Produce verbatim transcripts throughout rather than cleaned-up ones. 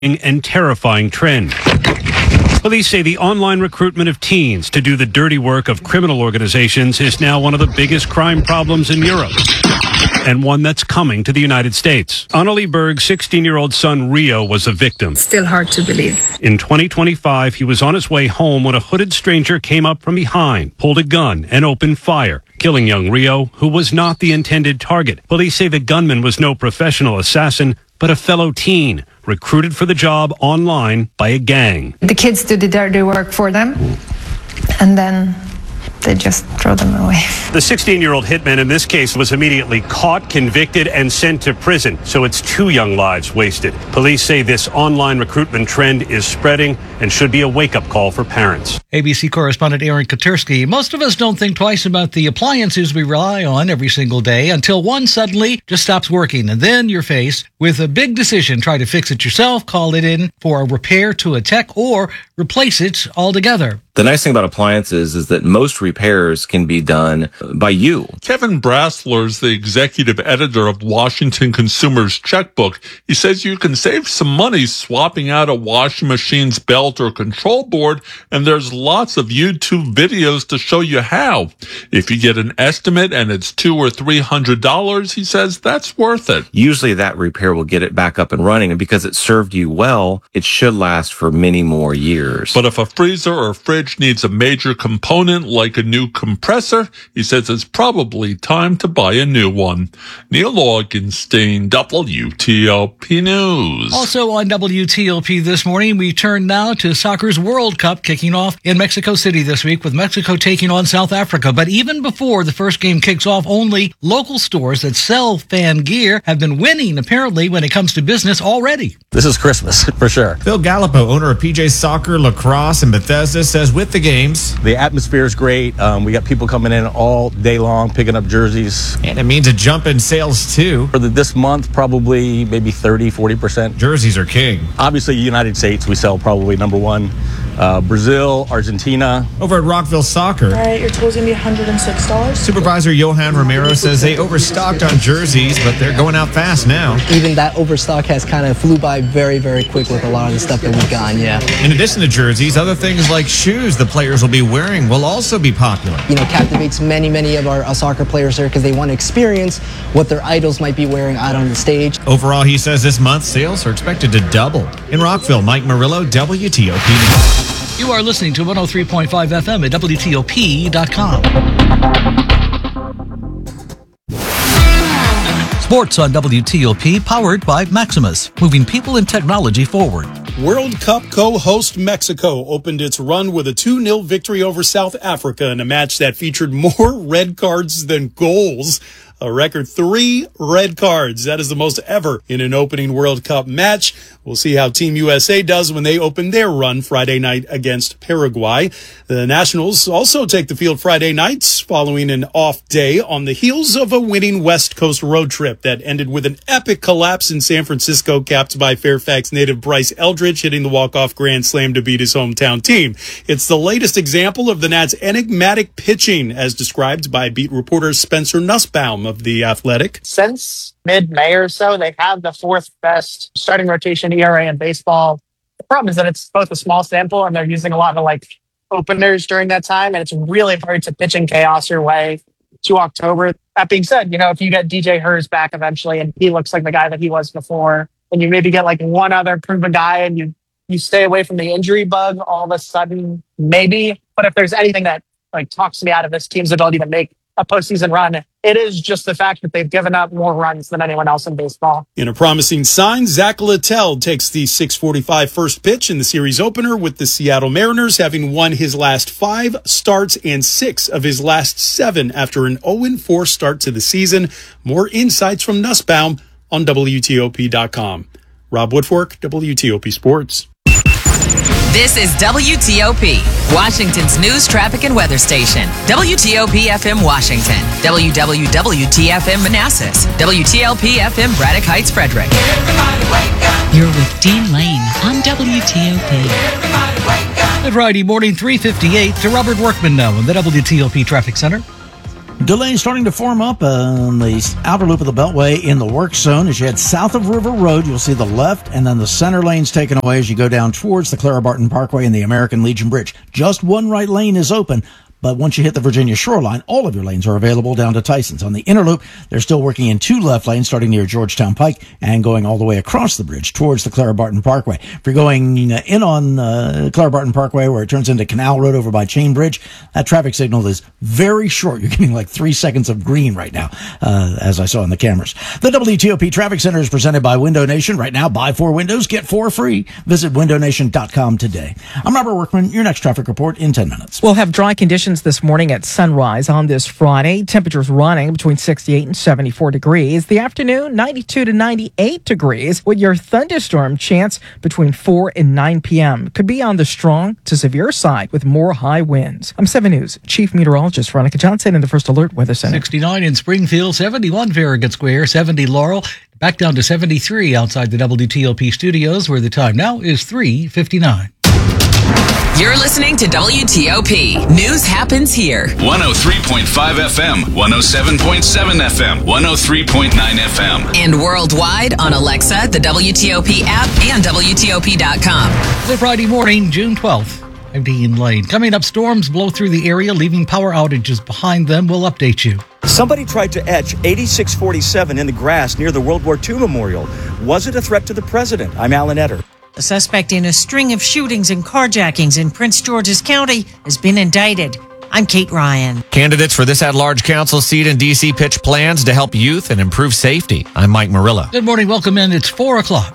and terrifying trend. Police say the online recruitment of teens to do the dirty work of criminal organizations is now one of the biggest crime problems in Europe, and one that's coming to the United States. Annalie Berg's sixteen-year-old son Rio was a victim. Still hard to believe. In twenty twenty-five, he was on his way home when a hooded stranger came up from behind, pulled a gun, and opened fire, killing young Rio, who was not the intended target. Police say the gunman was no professional assassin, but a fellow teen recruited for the job online by a gang. The kids do the dirty work for them, and then they just throw them away. The sixteen-year-old hitman in this case was immediately caught, convicted, and sent to prison. So it's two young lives wasted. Police say this online recruitment trend is spreading and should be a wake-up call for parents. A B C correspondent Aaron Katersky. Most of us don't think twice about the appliances we rely on every single day until one suddenly just stops working. And then you're faced with a big decision. Try to fix it yourself, call it in for a repair to a tech, or replace it altogether. The nice thing about appliances is that most repairs can be done by you. Kevin Brassler is the executive editor of Washington Consumer's Checkbook. He says you can save some money swapping out a washing machine's belt or control board, and there's lots of YouTube videos to show you how. If you get an estimate and it's two or three hundred dollars, he says that's worth it. Usually that repair will get it back up and running, and because it served you well, it should last for many more years. But if a freezer or fridge needs a major component like a new compressor, he says it's probably time to buy a new one. Neil Augenstein, W T O P News. Also on W T O P this morning, we turn now to soccer's World Cup kicking off in Mexico City this week, with Mexico taking on South Africa. But even before the first game kicks off, only local stores that sell fan gear have been winning, apparently, when it comes to business already. This is Christmas, for sure. Phil Gallipo, owner of P J Soccer, Lacrosse, and Bethesda, says with the games, the atmosphere is great. Um, we got people coming in all day long picking up jerseys. And it means a jump in sales, too. For the, this month, probably maybe thirty, forty percent. Jerseys are king. Obviously, United States, we sell probably number one. Uh, Brazil, Argentina. Over at Rockville Soccer, all right, your tool's going to be one hundred six dollars. Supervisor Johan Romero says they overstocked on jerseys, but they're going out fast now. Even that overstock has kind of flew by very, very quick with a lot of the stuff that we've gotten, yeah. In addition to jerseys, other things like shoes the players will be wearing will also be popular. You know, captivates many, many of our uh, soccer players there because they want to experience what their idols might be wearing out on the stage. Overall, he says this month sales are expected to double. In Rockville, Mike Murillo, W T O P News. You are listening to one oh three point five F M at W T O P dot com. Sports on W T O P, powered by Maximus, moving people and technology forward. World Cup co-host Mexico opened its run with a two nil victory over South Africa in a match that featured more red cards than goals. A record three red cards. That is the most ever in an opening World Cup match. We'll see how Team U S A does when they open their run Friday night against Paraguay. The Nationals also take the field Friday nights following an off day on the heels of a winning West Coast road trip that ended with an epic collapse in San Francisco, capped by Fairfax native Bryce Eldridge hitting the walk-off grand slam to beat his hometown team. It's the latest example of the Nats' enigmatic pitching, as described by beat reporter Spencer Nussbaum of The Athletic. Since mid-May or so, they have the fourth best starting rotation E R A in baseball. The problem is that it's both a small sample and they're using a lot of like openers during that time, and it's really hard to pitch in chaos your way to October. That being said, you know, if you get D J Hurst back eventually and he looks like the guy that he was before, and you maybe get like one other proven guy and you you stay away from the injury bug, all of a sudden, maybe. But if there's anything that like talks me out of this team's ability to make a postseason run, it is just the fact that they've given up more runs than anyone else in baseball. In a promising sign, Zach Littell takes the six forty-five first pitch in the series opener, with the Seattle Mariners having won his last five starts and six of his last seven after an oh four start to the season. More insights from Nussbaum on W T O P dot com. Rob Woodfork, W T O P Sports. This is W T O P, Washington's news, traffic, and weather station. W T O P F M Washington, W W W T F M Manassas, W T L P F M Braddock Heights, Frederick. You're with Dean Lane on W T O P. Good Friday morning, three fifty-eight, to Robert Workman now in the W T O P Traffic Center. Delays starting to form up on the outer loop of the Beltway in the work zone. As you head south of River Road, you'll see the left and then the center lanes taken away as you go down towards the Clara Barton Parkway and the American Legion Bridge. Just one right lane is open. But once you hit the Virginia shoreline, all of your lanes are available down to Tyson's. On the inner loop, they're still working in two left lanes starting near Georgetown Pike and going all the way across the bridge towards the Clara Barton Parkway. If you're going in on uh, Clara Barton Parkway where it turns into Canal Road over by Chain Bridge, that traffic signal is very short. You're getting like three seconds of green right now, uh, as I saw in the cameras. The W T O P Traffic Center is presented by Window Nation. Right now, buy four windows, get four free. Visit window nation dot com today. I'm Robert Workman. Your next traffic report in ten minutes. We'll have dry conditions this morning at sunrise on this Friday. Temperatures running between sixty-eight and seventy-four degrees. The afternoon, ninety-two to ninety-eight degrees, with your thunderstorm chance between four and nine p.m. Could be on the strong to severe side with more high winds. I'm seven News Chief Meteorologist Veronica Johnson in the First Alert Weather Center. sixty-nine in Springfield, seventy-one Farragut Square, seventy Laurel, back down to seventy-three outside the W T O P studios, where the time now is three fifty-nine. You're listening to W T O P. News happens here. one oh three point five F M, one oh seven point seven F M, one oh three point nine F M. And worldwide on Alexa, the W T O P app, and W T O P dot com. Good Friday morning, June twelfth. I'm Dean Lane. Coming up, storms blow through the area, leaving power outages behind them. We'll update you. Somebody tried to etch eighty-six forty-seven in the grass near the World War Two Memorial. Was it a threat to the president? I'm Alan Etter. A suspect in a string of shootings and carjackings in Prince George's County has been indicted. I'm Kate Ryan. Candidates for this at-large council seat in D C pitch plans to help youth and improve safety. I'm Mike Murillo. Good morning. Welcome in. It's four o'clock.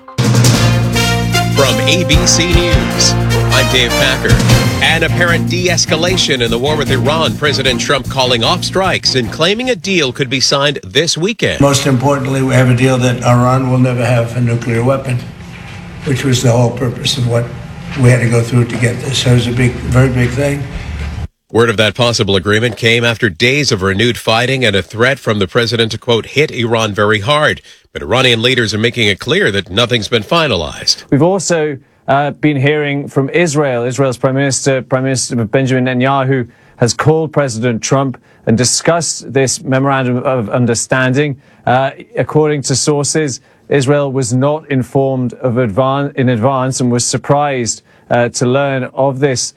From A B C News, I'm Dave Packer. An apparent de-escalation in the war with Iran. President Trump calling off strikes and claiming a deal could be signed this weekend. Most importantly, we have a deal that Iran will never have a nuclear weapon, which was the whole purpose of what we had to go through to get this. So it was a big, very big thing. Word of that possible agreement came after days of renewed fighting and a threat from the president to, quote, hit Iran very hard. But Iranian leaders are making it clear that nothing's been finalized. We've also uh, been hearing from Israel. Israel's Prime Minister, Prime Minister Benjamin Netanyahu, has called President Trump and discussed this memorandum of understanding. Uh, according to sources, Israel was not informed of advan- in advance and was surprised uh, to learn of this,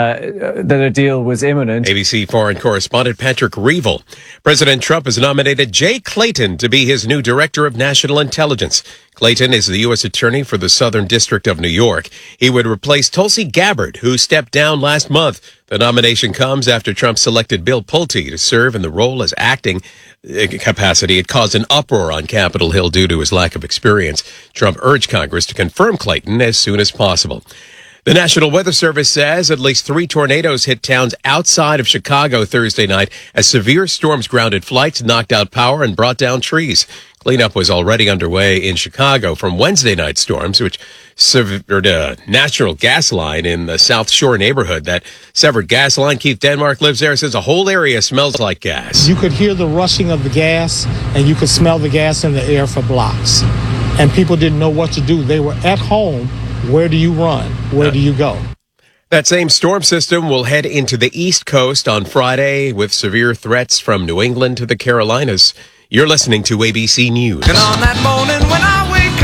uh, that a deal was imminent. A B C foreign correspondent Patrick Reevell. President Trump has nominated Jay Clayton to be his new director of national intelligence. Clayton is the U S attorney for the Southern District of New York. He would replace Tulsi Gabbard, who stepped down last month. The nomination comes after Trump selected Bill Pulte to serve in the role as acting capacity. It caused an uproar on Capitol Hill due to his lack of experience. Trump urged Congress to confirm Clayton as soon as possible. The National Weather Service says at least three tornadoes hit towns outside of Chicago Thursday night as severe storms grounded flights, knocked out power, and brought down trees. Cleanup was already underway in Chicago from Wednesday night storms, which severed a natural gas line in the South Shore neighborhood. That severed gas line, Keith Denmark lives there, says the whole area smells like gas. You could hear the rushing of the gas, and you could smell the gas in the air for blocks. And people didn't know what to do. They were at home. Where do you run? Where do you go? That same storm system will head into the East Coast on Friday with severe threats from New England to the Carolinas. You're listening to A B C News. And on that morning when I wake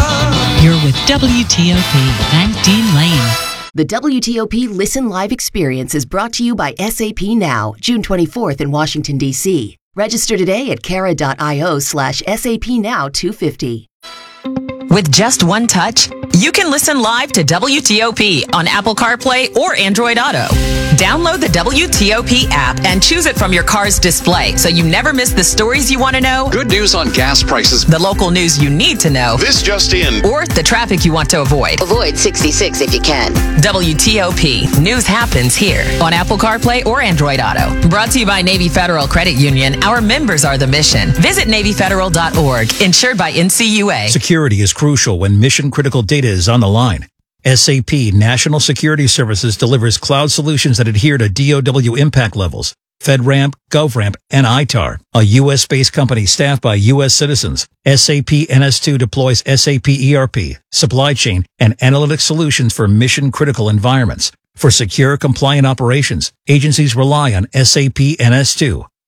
up, you're with W T O P and Dean Lane. The W T O P Listen Live experience is brought to you by S A P Now, June twenty-fourth in Washington, D C. Register today at cara.io slash SAP Now 250. With just one touch, you can listen live to W T O P on Apple CarPlay or Android Auto. Download the W T O P app and choose it from your car's display so you never miss the stories you want to know. Good news on gas prices. The local news you need to know. This just in. Or the traffic you want to avoid. Avoid sixty-six if you can. W T O P. News happens here on Apple CarPlay or Android Auto. Brought to you by Navy Federal Credit Union. Our members are the mission. Visit Navy Federal dot org. Insured by N C U A. Security is crucial when mission-critical data is on the line. S A P National Security Services delivers cloud solutions that adhere to D O W impact levels, FedRAMP, GovRAMP, and I T A R, a U S-based company staffed by U S citizens. S A P N S two deploys S A P E R P, supply chain, and analytic solutions for mission-critical environments. For secure, compliant operations, agencies rely on S A P N S two.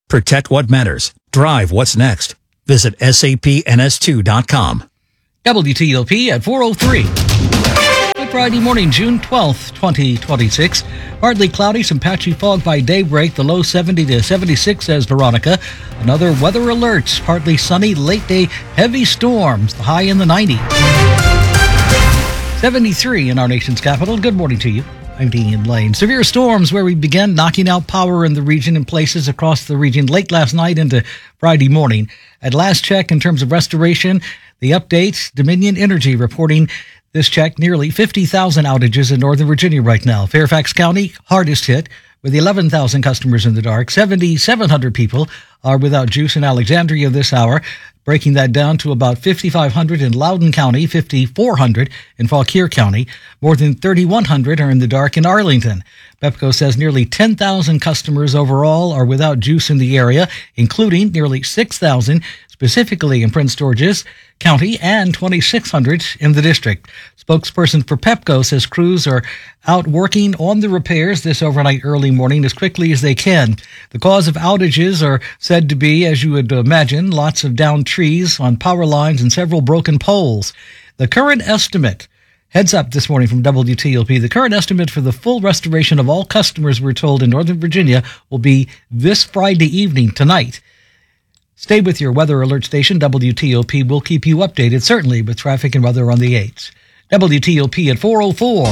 Protect what matters. Drive what's next. Visit S A P N S two dot com. W T O P at four oh three. Good Friday morning, June twelfth, twenty twenty-six. Partly cloudy, some patchy fog by daybreak. The low seventy to seventy-six, says Veronica. Another weather alert. Partly sunny, late day, heavy storms. The high in the nineties. seventy-three in our nation's capital. Good morning to you. I'm Dean Lane. Severe storms where we began knocking out power in the region in places across the region late last night into Friday morning. At last check, in terms of restoration, the update, Dominion Energy reporting this check, nearly fifty thousand outages in Northern Virginia right now. Fairfax County, hardest hit, with eleven thousand customers in the dark. seven thousand seven hundred people are without juice in Alexandria this hour, breaking that down to about fifty-five hundred in Loudoun County, fifty-four hundred in Fauquier County. More than thirty-one hundred are in the dark in Arlington. Pepco says nearly ten thousand customers overall are without juice in the area, including nearly six thousand specifically in Prince George's County and twenty-six hundred in the district. Spokesperson for Pepco says crews are out working on the repairs this overnight early morning as quickly as they can. The cause of outages are said to be, as you would imagine, lots of downed trees on power lines and several broken poles. The current estimate, heads up this morning from W T O P, the current estimate for the full restoration of all customers, we're told, in Northern Virginia will be this Friday evening, tonight. Stay with your weather alert station. W T O P will keep you updated, certainly, with traffic and weather on the eights. W T O P at four oh four.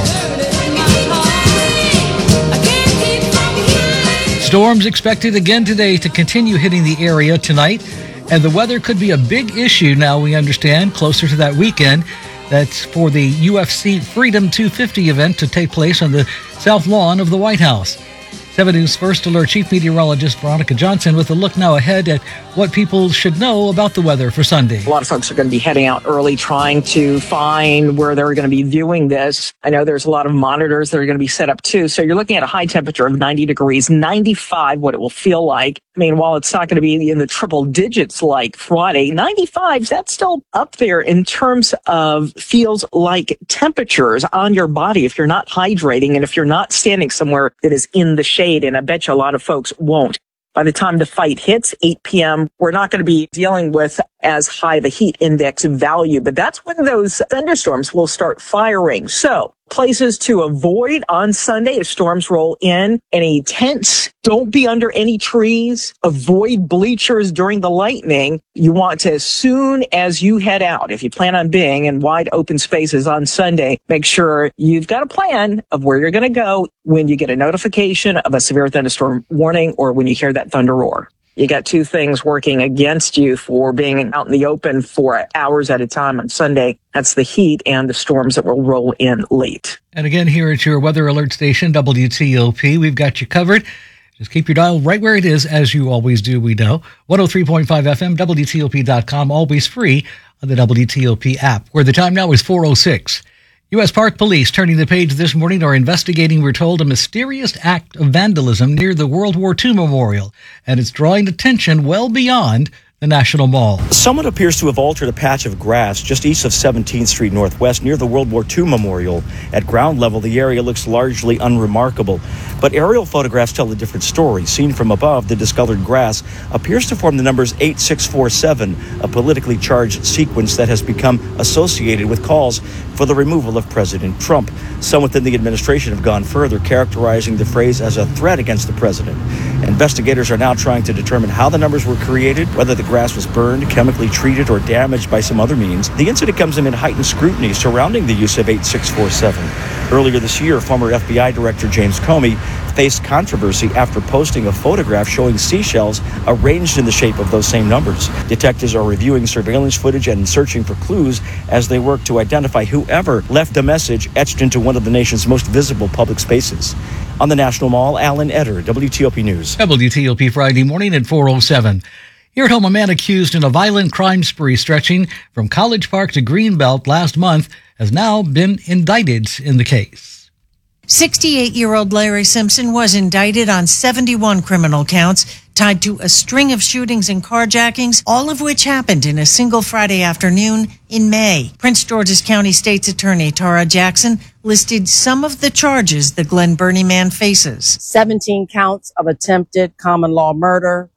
Storms expected again today to continue hitting the area tonight, and the weather could be a big issue now, we understand, closer to that weekend. That's for the U F C Freedom two fifty event to take place on the south lawn of the White House. seven News First Alert Chief Meteorologist Veronica Johnson with a look now ahead at what people should know about the weather for Sunday. A lot of folks are going to be heading out early trying to find where they're going to be viewing this. I know there's a lot of monitors that are going to be set up too. So you're looking at a high temperature of ninety degrees, ninety-five, what it will feel like. I mean, while it's not going to be in the triple digits like Friday, ninety-five, that's still up there in terms of feels like temperatures on your body if you're not hydrating and if you're not standing somewhere that is in the shade. And I bet you a lot of folks won't. By the time the fight hits eight p.m., we're not going to be dealing with as high of a heat index value, but that's when those thunderstorms will start firing. So places to avoid on Sunday if storms roll in: any tents, don't be under any trees, avoid bleachers during the lightning. You want to, as soon as you head out, if you plan on being in wide open spaces on Sunday, make sure you've got a plan of where you're going to go when you get a notification of a severe thunderstorm warning or when you hear that thunder roar. You got two things working against you for being out in the open for hours at a time on Sunday. That's the heat and the storms that will roll in late. And again, here at your weather alert station, W T O P, we've got you covered. Just keep your dial right where it is, as you always do, we know. one oh three point five F M, W T O P dot com, always free on the W T O P app, where the time now is four oh six. U S Park Police, turning the page this morning, are investigating, we're told, a mysterious act of vandalism near the World War Two Memorial, and it's drawing attention well beyond the National Mall. Someone appears to have altered a patch of grass just east of seventeenth Street Northwest near the World War Two Memorial. At ground level, the area looks largely unremarkable, but aerial photographs tell a different story. Seen from above, the discolored grass appears to form the numbers eight six four seven, a politically charged sequence that has become associated with calls for the removal of President Trump. Some within the administration have gone further, characterizing the phrase as a threat against the president. Investigators are now trying to determine how the numbers were created, whether the grass was burned, chemically treated, or damaged by some other means. The incident comes amid heightened scrutiny surrounding the use of eight six four seven. Earlier this year, former F B I Director James Comey faced controversy after posting a photograph showing seashells arranged in the shape of those same numbers. Detectives are reviewing surveillance footage and searching for clues as they work to identify whoever left a message etched into one of the nation's most visible public spaces. On the National Mall, Alan Eder, W T O P News. W T O P Friday morning at four oh seven. Here at home, a man accused in a violent crime spree stretching from College Park to Greenbelt last month has now been indicted in the case. sixty-eight-year-old Larry Simpson was indicted on seventy-one criminal counts tied to a string of shootings and carjackings, all of which happened in a single Friday afternoon in May. Prince George's County State's Attorney Tara Jackson listed some of the charges the Glen Burnie man faces. seventeen counts of attempted common law murder,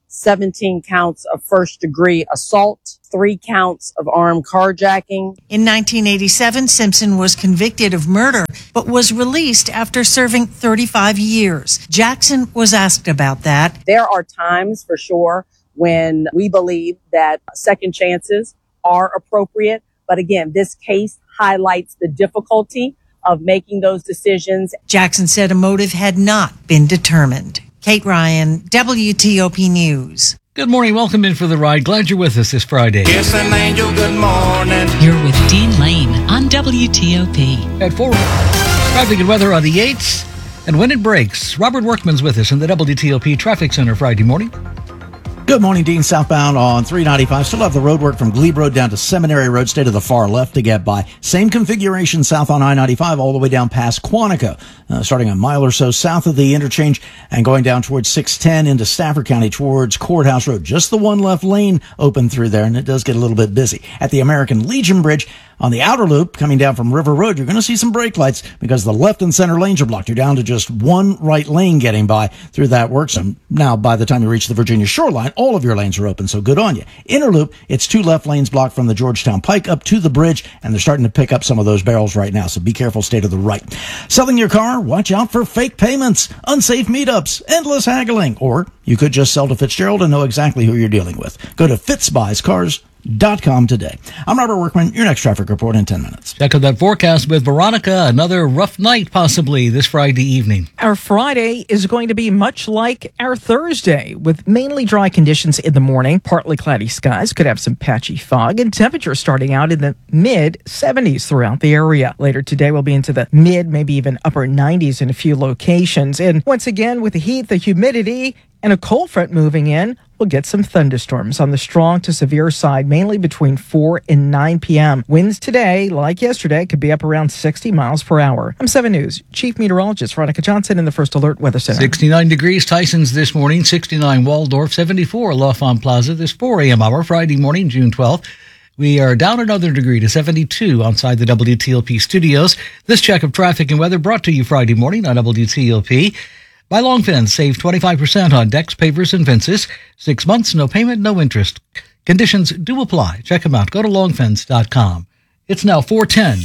seventeen counts of first-degree assault, three counts of armed carjacking. In nineteen eighty-seven, Simpson was convicted of murder, but was released after serving thirty-five years. Jackson was asked about that. There are times, for sure, when we believe that second chances are appropriate. But again, this case highlights the difficulty of making those decisions. Jackson said a motive had not been determined. Kate Ryan, W T O P News. Good morning. Welcome in for the ride. Glad you're with us this Friday. Yes, an angel, good morning. You're with Dean Lane on W T O P. At four, traffic and weather on the eights. And when it breaks, Robert Workman's with us in the W T O P Traffic Center Friday morning. Good morning, Dean. Southbound on three ninety-five. Still have the road work from Glebe Road down to Seminary Road. Stay to the far left to get by. Same configuration south on I ninety-five all the way down past Quantico. Uh, starting a mile or so south of the interchange and going down towards six ten into Stafford County towards Courthouse Road. Just the one left lane open through there, and it does get a little bit busy. At the American Legion Bridge on the outer loop coming down from River Road, you're going to see some brake lights because the left and center lanes are blocked. You're down to just one right lane getting by through that work zone. Now, by the time you reach the Virginia shoreline, all of your lanes are open, so good on you. Inner loop, it's two left lanes blocked from the Georgetown Pike up to the bridge, and they're starting to pick up some of those barrels right now, so be careful, stay to the right. Selling your car? Watch out for fake payments, unsafe meetups, endless haggling, or you could just sell to Fitzgerald and know exactly who you're dealing with. Go to Fitzbuys Cars dot com today. I'm Robert Workman. Your next traffic report in ten minutes. Check out that forecast with Veronica. Another rough night possibly this Friday evening. Our Friday is going to be much like our Thursday, with mainly dry conditions in the morning, partly cloudy skies, could have some patchy fog, and temperatures starting out in the mid seventies throughout the area. Later today we'll be into the mid, maybe even upper nineties in a few locations. And once again, with the heat, the humidity, and a cold front moving in, we'll get some thunderstorms on the strong to severe side, mainly between four and nine p.m. Winds today, like yesterday, could be up around sixty miles per hour. I'm seven News Chief Meteorologist Veronica Johnson in the First Alert Weather Center. sixty-nine degrees Tyson's this morning, sixty-nine Waldorf, seventy-four L'Enfant Plaza this four a.m. hour, Friday morning, June twelfth. We are down another degree to seventy-two outside the W T L P studios. This check of traffic and weather brought to you Friday morning on W T L P. By Longfence, save twenty-five percent on decks, pavers, and fences. Six months, no payment, no interest. Conditions do apply. Check them out. Go to longfence dot com. It's now four ten.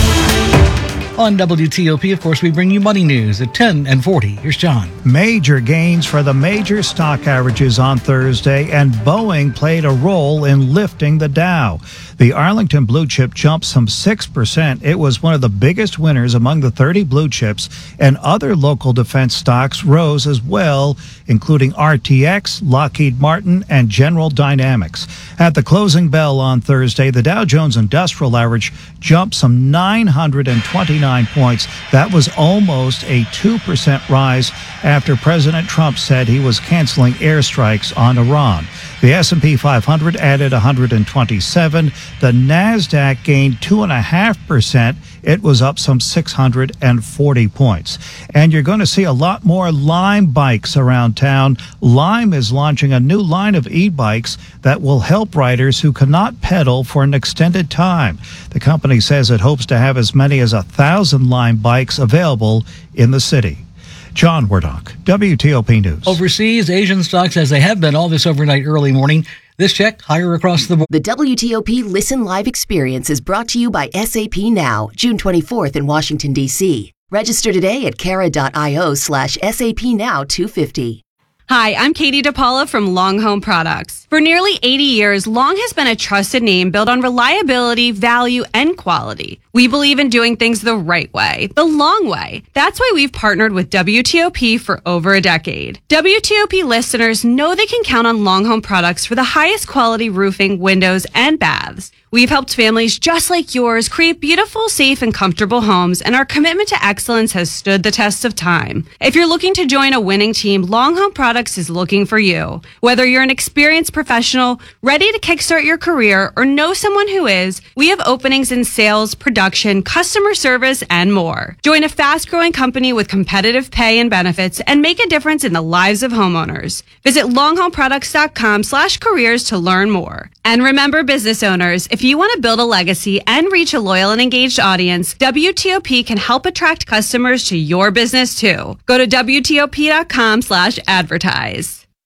On W T O P, of course, we bring you money news at ten and forty. Here's John. Major gains for the major stock averages on Thursday, and Boeing played a role in lifting the Dow. The Arlington blue chip jumped some six percent. It was one of the biggest winners among the thirty blue chips, and other local defense stocks rose as well, including R T X, Lockheed Martin, and General Dynamics. At the closing bell on Thursday, the Dow Jones Industrial Average jumped some nine hundred twenty-nine points. That was almost a two percent rise after President Trump said he was canceling airstrikes on Iran. The S and P five hundred added one hundred twenty-seven. The NASDAQ gained two point five percent. It was up some six hundred forty points. And you're going to see a lot more Lime bikes around town. Lime is launching a new line of e-bikes that will help riders who cannot pedal for an extended time. The company says it hopes to have as many as a thousand Lime bikes available in the city. John Wardock, W T O P News. Overseas, Asian stocks, as they have been all this overnight early morning. This check, higher across the board. The W T O P Listen Live experience is brought to you by S A P Now, June twenty-fourth in Washington, D C. Register today at cara.io slash SAP Now 250. Hi, I'm Katie DePaula from Long Home Products. For nearly eighty years, Long has been a trusted name built on reliability, value, and quality. We believe in doing things the right way, the long way. That's why we've partnered with W T O P for over a decade. W T O P listeners know they can count on Long Home Products for the highest quality roofing, windows, and baths. We've helped families just like yours create beautiful, safe, and comfortable homes, and our commitment to excellence has stood the test of time. If you're looking to join a winning team, Long Home Products is looking for you. Whether you're an experienced professional, ready to kickstart your career, or know someone who is, we have openings in sales, production, customer service, and more. Join a fast-growing company with competitive pay and benefits and make a difference in the lives of homeowners. Visit longhomeproducts.com slash careers to learn more. And remember, business owners, if you want to build a legacy and reach a loyal and engaged audience, W T O P can help attract customers to your business too. Go to W T O P dot com slash advertise.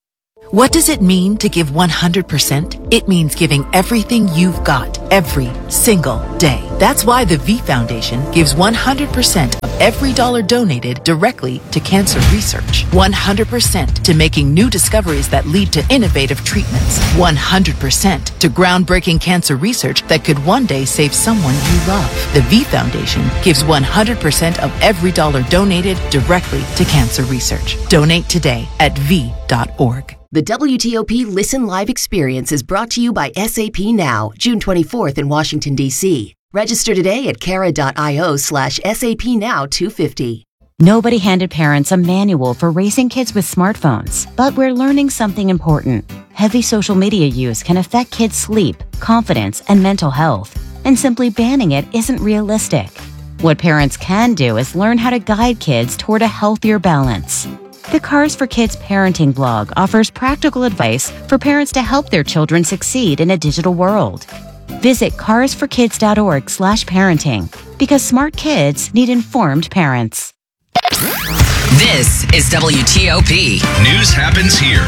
What does it mean to give one hundred percent? It means giving everything you've got every single day. That's why the V Foundation gives one hundred percent of every dollar donated directly to cancer research. one hundred percent to making new discoveries that lead to innovative treatments. one hundred percent to groundbreaking cancer research that could one day save someone you love. The V Foundation gives one hundred percent of every dollar donated directly to cancer research. Donate today at v dot org. The W T O P Listen Live experience is brought to you by S A P Now, June twenty-fourth in Washington, D C. Register today at cara.io slash SAP Now 250. Nobody handed parents a manual for raising kids with smartphones, but we're learning something important. Heavy social media use can affect kids' sleep, confidence, and mental health, and simply banning it isn't realistic. What parents can do is learn how to guide kids toward a healthier balance. The Cars for Kids parenting blog offers practical advice for parents to help their children succeed in a digital world. Visit cars for kids dot org slash parenting because smart kids need informed parents. This is W T O P. News happens here.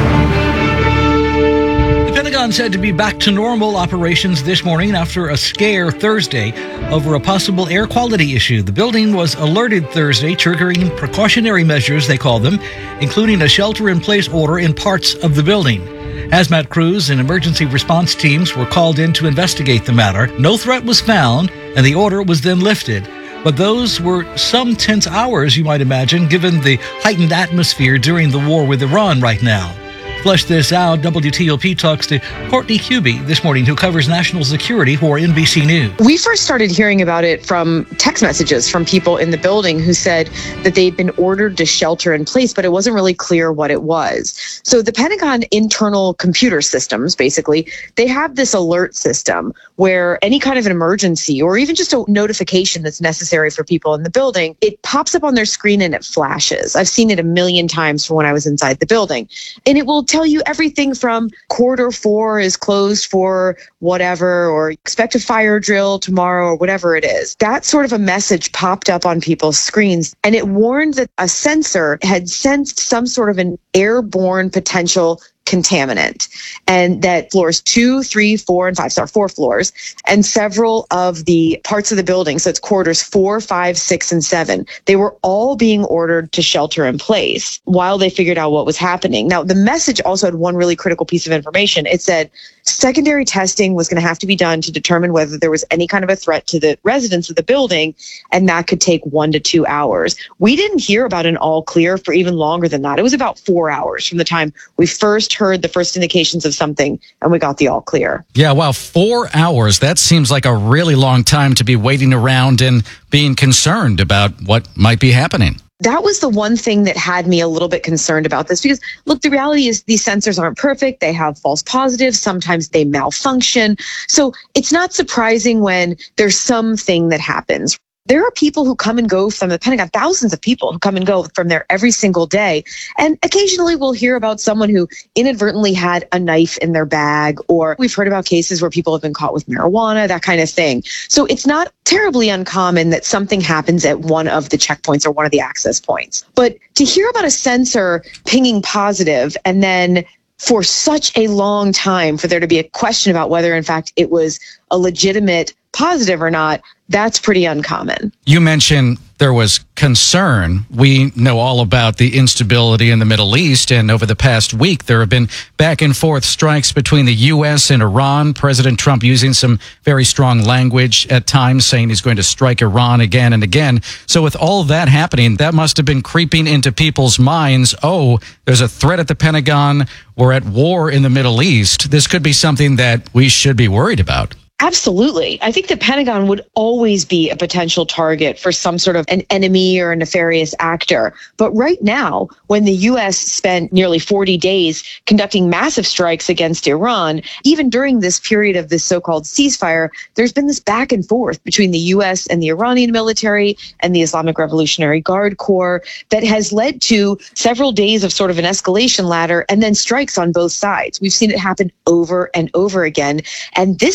The Pentagon said to be back to normal operations this morning after a scare Thursday over a possible air quality issue. The building was alerted Thursday, triggering precautionary measures, they call them, including a shelter-in-place order in parts of the building. Hazmat crews and emergency response teams were called in to investigate the matter. No threat was found, and the order was then lifted. But those were some tense hours, you might imagine, given the heightened atmosphere during the war with Iran right now. Flesh this out, W T O P talks to Courtney Cubie this morning, who covers national security for N B C News. We first started hearing about it from text messages from people in the building who said that they'd been ordered to shelter in place, but it wasn't really clear what it was. So the Pentagon internal computer systems, basically, they have this alert system where any kind of an emergency or even just a notification that's necessary for people in the building, it pops up on their screen and it flashes. I've seen it a million times from when I was inside the building. And it will tell you everything from quarter four is closed for whatever, or expect a fire drill tomorrow, or whatever it is. That sort of a message popped up on people's screens, and it warned that a sensor had sensed some sort of an airborne potential contaminant, and that floors two, three, four, and five, so four floors, and several of the parts of the building, so it's quarters four, five, six, and seven, they were all being ordered to shelter in place while they figured out what was happening. Now, the message also had one really critical piece of information. It said secondary testing was going to have to be done to determine whether there was any kind of a threat to the residents of the building, and that could take one to two hours. We didn't hear about an all clear for even longer than that. It was about four hours from the time we first heard the first indications of something and we got the all clear. Yeah, wow, four hours. That seems like a really long time to be waiting around and being concerned about what might be happening. That was the one thing that had me a little bit concerned about this because, look, the reality is these sensors aren't perfect. They have false positives. Sometimes they malfunction. So it's not surprising when there's something that happens. There are people who come and go from the Pentagon, thousands of people who come and go from there every single day. And occasionally we'll hear about someone who inadvertently had a knife in their bag, or we've heard about cases where people have been caught with marijuana, that kind of thing. So it's not terribly uncommon that something happens at one of the checkpoints or one of the access points. But to hear about a sensor pinging positive and then for such a long time for there to be a question about whether, in fact, it was a legitimate positive or not, that's pretty uncommon. You mentioned there was concern. We know all about the instability in the Middle East, and over the past week, there have been back and forth strikes between the U S and Iran. President Trump using some very strong language at times, saying he's going to strike Iran again and again. So with all of that happening, that must have been creeping into people's minds. Oh, there's a threat at the Pentagon. We're at war in the Middle East. This could be something that we should be worried about. Absolutely. I think the Pentagon would always be a potential target for some sort of an enemy or a nefarious actor. But right now, when the U S spent nearly forty days conducting massive strikes against Iran, even during this period of this so-called ceasefire, there's been this back and forth between the U S and the Iranian military and the Islamic Revolutionary Guard Corps that has led to several days of sort of an escalation ladder and then strikes on both sides. We've seen it happen over and over again. And this week was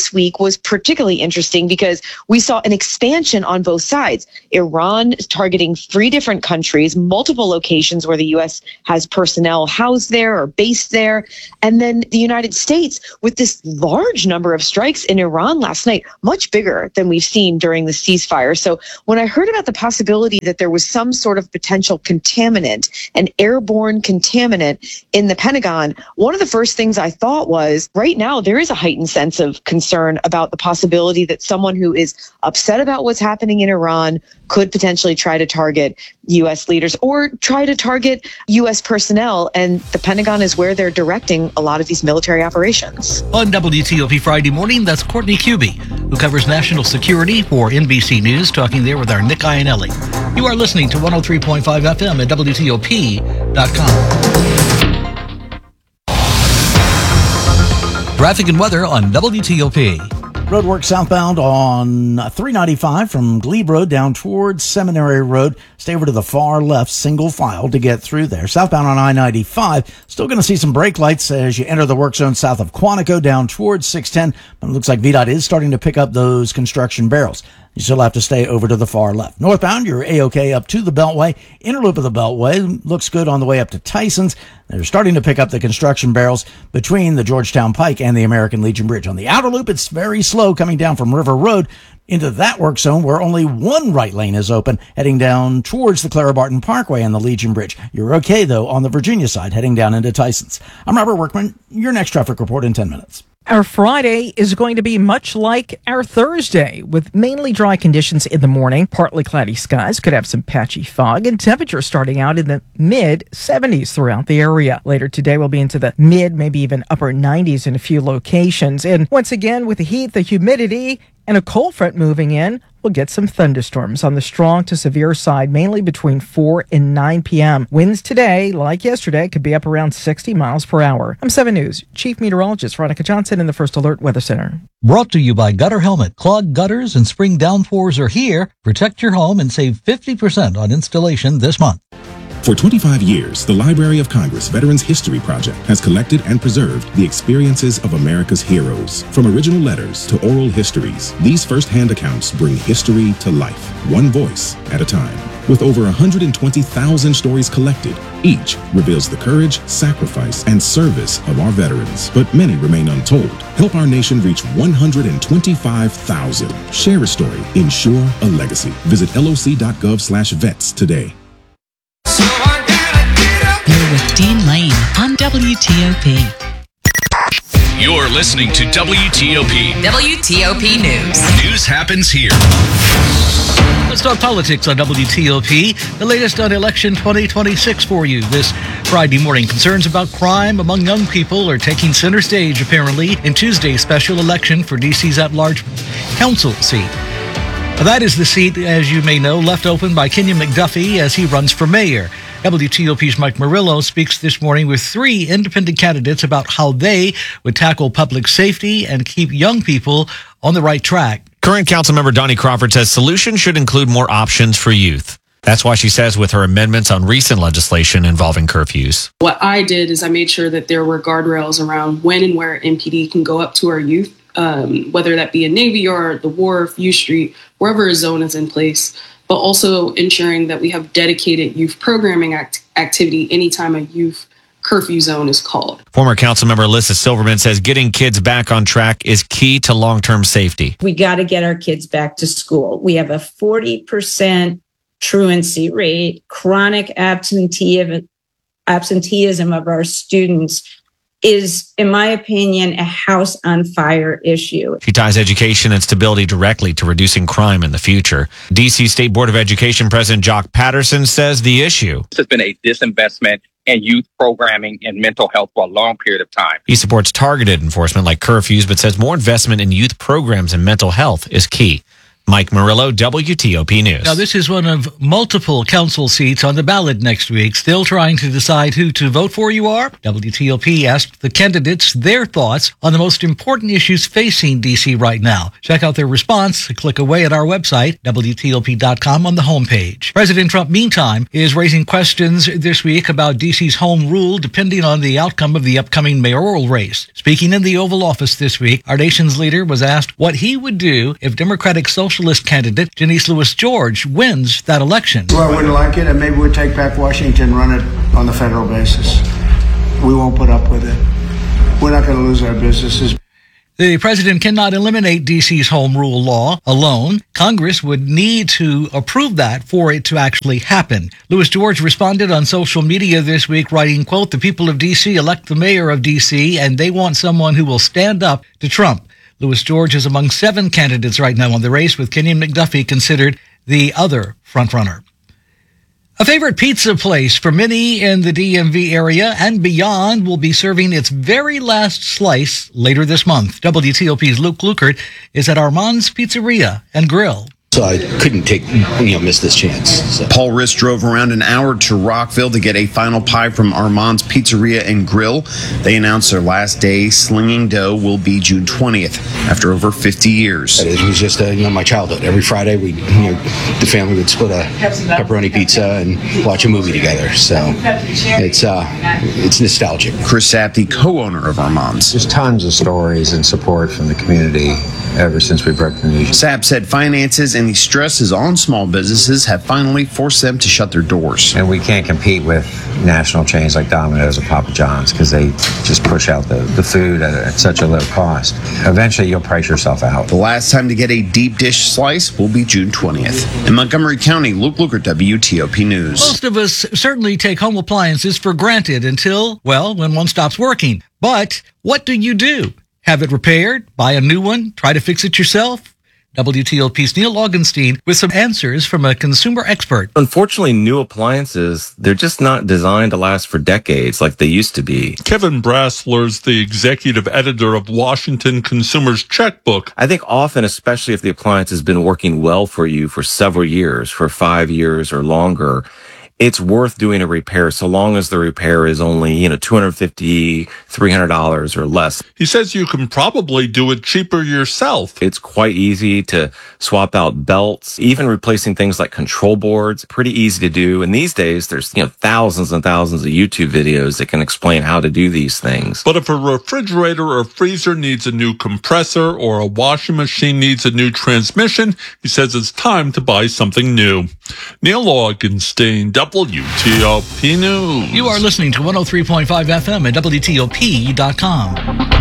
was particularly interesting because we saw an expansion on both sides. Iran targeting three different countries, multiple locations where the U S has personnel housed there or based there. And then the United States with this large number of strikes in Iran last night, much bigger than we've seen during the ceasefire. So when I heard about the possibility that there was some sort of potential contaminant, an airborne contaminant in the Pentagon, one of the first things I thought was, right now there is a heightened sense of concern about the possibility that someone who is upset about what's happening in Iran could potentially try to target U S leaders or try to target U S personnel. And the Pentagon is where they're directing a lot of these military operations. On W T O P Friday morning, that's Courtney Cubie, who covers national security for N B C News, talking there with our Nick Iannelli. You are listening to one oh three point five F M at W T O P dot com. Traffic and weather on W T O P. Roadwork southbound on three ninety-five from Glebe Road down towards Seminary Road. Stay over to the far left, single file to get through there. Southbound on I ninety-five, still going to see some brake lights as you enter the work zone south of Quantico down towards six ten. But it looks like V DOT is starting to pick up those construction barrels. You still have to stay over to the far left. Northbound, you're A-OK up to the Beltway. Inner loop of the Beltway looks good on the way up to Tyson's. They're starting to pick up the construction barrels between the Georgetown Pike and the American Legion Bridge. On the outer loop, it's very slow coming down from River Road into that work zone where only one right lane is open, heading down towards the Clara Barton Parkway and the Legion Bridge. You're okay, though, on the Virginia side, heading down into Tyson's. I'm Robert Workman. Your next traffic report in ten minutes. Our Friday is going to be much like our Thursday, with mainly dry conditions in the morning. Partly cloudy skies, could have some patchy fog, and temperatures starting out in the mid seventies throughout the area. Later today, we'll be into the mid, maybe even upper nineties in a few locations. And once again, with the heat, the humidity, and a cold front moving in, we'll get some thunderstorms on the strong to severe side, mainly between four and nine p.m. Winds today, like yesterday, could be up around sixty miles per hour. I'm seven News Chief Meteorologist Veronica Johnson in the First Alert Weather Center. Brought to you by Gutter Helmet. Clogged gutters and spring downpours are here. Protect your home and save fifty percent on installation this month. For twenty-five years, the Library of Congress Veterans History Project has collected and preserved the experiences of America's heroes. From original letters to oral histories, these first-hand accounts bring history to life, one voice at a time. With over one hundred twenty thousand stories collected, each reveals the courage, sacrifice, and service of our veterans. But many remain untold. Help our nation reach one hundred twenty-five thousand. Share a story. Ensure a legacy. Visit L O C dot gov slash vets today. You're with Dean Lane on W T O P. You're listening to W T O P. W T O P News. News happens here. Let's talk politics on W T O P. The latest on election twenty twenty-six for you this Friday morning. Concerns about crime among young people are taking center stage, apparently, in Tuesday's special election for D C's at-large council seat. That is the seat, as you may know, left open by Kenyon McDuffie as he runs for mayor. W T O P's Mike Murillo speaks this morning with three independent candidates about how they would tackle public safety and keep young people on the right track. Current Councilmember Donnie Crawford says solutions should include more options for youth. That's why she says with her amendments on recent legislation involving curfews. What I did is I made sure that there were guardrails around when and where M P D can go up to our youth, um, whether that be in Navy Yard, the Wharf, U Street, wherever a zone is in place, but also ensuring that we have dedicated youth programming act- activity anytime a youth curfew zone is called. Former Councilmember Alyssa Silverman says getting kids back on track is key to long-term safety. We got to get our kids back to school. We have a forty percent truancy rate, chronic absenteeism, absenteeism of our students is, in my opinion, a house on fire issue. She ties education and stability directly to reducing crime in the future. D C State Board of Education President Jock Patterson says the issue has been a disinvestment in youth programming and mental health for a long period of time. He supports targeted enforcement like curfews, but says more investment in youth programs and mental health is key. Mike Murillo, W T O P News. Now, this is one of multiple council seats on the ballot next week. Still trying to decide who to vote for you are? W T O P asked the candidates their thoughts on the most important issues facing D C right now. Check out their response. Click away at our website, W T O P dot com, on the homepage. President Trump, meantime, is raising questions this week about D C's home rule depending on the outcome of the upcoming mayoral race. Speaking in the Oval Office this week, our nation's leader was asked what he would do if Democratic Socialist candidate Janice Lewis George wins that election. Well, I wouldn't like it, and maybe we'd take back Washington, run it on the federal basis. We won't put up with it. We're not going to lose our businesses. The president cannot eliminate D C's home rule law alone. Congress would need to approve that for it to actually happen. Lewis George responded on social media this week, writing, quote, "The people of D C elect the mayor of D C, and they want someone who will stand up to Trump." Lewis George is among seven candidates right now on the race, with Kenyon McDuffie considered the other frontrunner. A favorite pizza place for many in the D M V area and beyond will be serving its very last slice later this month. W T O P's Luke Lukert is at Armand's Pizzeria and Grill. So I couldn't take, you know, miss this chance. So. Paul Riss drove around an hour to Rockville to get a final pie from Armand's Pizzeria and Grill. They announced their last day slinging dough will be June twentieth, after over fifty years. It was just, uh, you know, my childhood. Every Friday, we, you know, the family would split a pepperoni pizza and watch a movie together. So it's uh, it's nostalgic. Chris Sapp, the co-owner of Armand's. There's tons of stories and support from the community ever since we broke the news. Sapp said finances and the stresses on small businesses have finally forced them to shut their doors. And we can't compete with national chains like Domino's or Papa John's because they just push out the, the food at, at such a low cost. Eventually, you'll price yourself out. The last time to get a deep dish slice will be June twentieth. In Montgomery County, Luke Lukert, W T O P News. Most of us certainly take home appliances for granted until, well, when one stops working. But what do you do? Have it repaired? Buy a new one? Try to fix it yourself? W T O P's Neil Augenstein with some answers from a consumer expert. Unfortunately, new appliances, they're just not designed to last for decades like they used to be. Kevin Brassler's the executive editor of Washington Consumer's Checkbook. I think often, especially if the appliance has been working well for you for several years, for five years or longer, it's worth doing a repair so long as the repair is only, you know, two hundred fifty dollars, three hundred dollars or less. He says you can probably do it cheaper yourself. It's quite easy to swap out belts, even replacing things like control boards. Pretty easy to do. And these days, there's, you know, thousands and thousands of YouTube videos that can explain how to do these things. But if a refrigerator or freezer needs a new compressor or a washing machine needs a new transmission, he says it's time to buy something new. Neil Augenstein, W T O P News. You are listening to one oh three point five F M at W T O P dot com.